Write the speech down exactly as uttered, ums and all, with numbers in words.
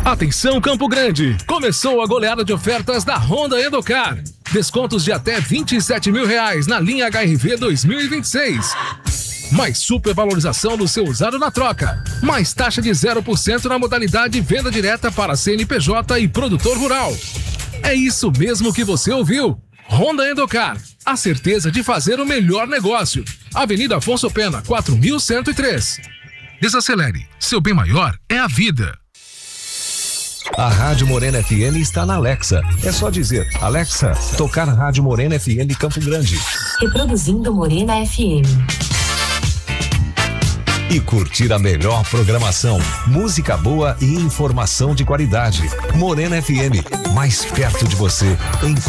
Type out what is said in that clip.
Atenção Campo Grande, começou a goleada de ofertas da Honda Endocar. Descontos de até vinte e sete mil reais na linha H R V dois mil e vinte e seis. Mais supervalorização do seu usado na troca. Mais taxa de zero por cento na modalidade venda direta para C N P J e produtor rural. É isso mesmo que você ouviu. Honda Endocar, a certeza de fazer o melhor negócio. Avenida Afonso Pena, quatro mil cento e três. Desacelere, seu bem maior é a vida. A Rádio Morena F M está na Alexa. É só dizer, Alexa, tocar Rádio Morena F M Campo Grande. Reproduzindo Morena F M. E curtir a melhor programação, música boa e informação de qualidade. Morena F M, mais perto de você, em